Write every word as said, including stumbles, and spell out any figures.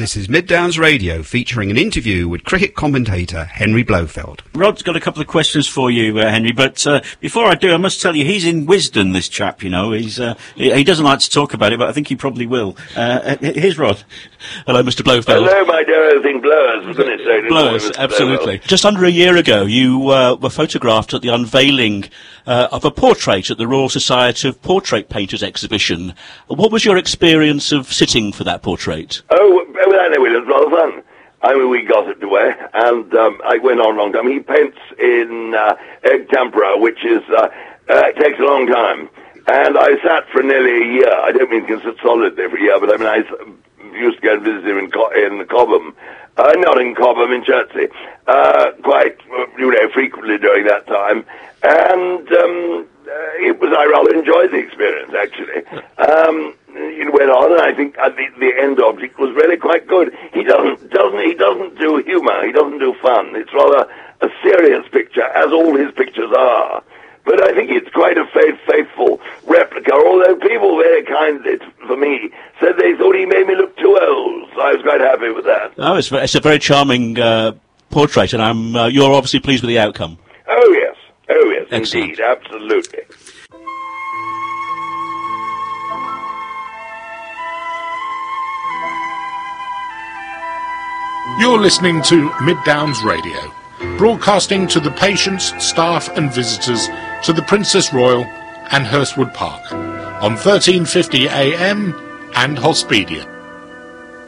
This is Mid Downs Radio, featuring an interview with cricket commentator Henry Blofeld. Rod's got a couple of questions for you, uh, Henry, but uh, before I do, I must tell you, he's in Wisden, this chap, you know. He's uh, he, he doesn't like to talk about it, but I think he probably will. Uh, here's Rod. Hello, Mister Blofeld. Hello, my dear, everything blurs, isn't it? So blurs, absolutely. Just under a year ago, you uh, were photographed at the unveiling uh, of a portrait at the Royal Society of Portrait Painters exhibition. What was your experience of sitting for that portrait? Oh, well, anyway, it was rather fun. I mean, we got it away, and um, I went on a long time. He paints in uh, egg tempera, which is uh, uh, takes a long time. And I sat for nearly a year. I don't mean you can sit solidly for a year, but I mean, I used to go and visit him in, Co- in Cobham. Uh, not in Cobham, in Chertsey. Uh, quite, you know, frequently during that time. And um, uh, it was, I rather enjoyed the experience, actually. Um, it went on, and I think uh, the, the end object was really quite good. He doesn't, doesn't, he doesn't do humour. He doesn't do fun. It's rather a serious picture, as all his pictures are. But I think it's quite a faith, faithful replica, although people very kindly, for me, said they thought he made me look too old. So I was quite happy with that. Oh, it's, it's a very charming uh, portrait, and I'm, uh, you're obviously pleased with the outcome. Oh, yes. Oh, yes, Excellent. Indeed, absolutely. You're listening to Mid Downs Radio, broadcasting to the patients, staff and visitors to the Princess Royal and Hurstwood Park on thirteen fifty A M and Hospedia.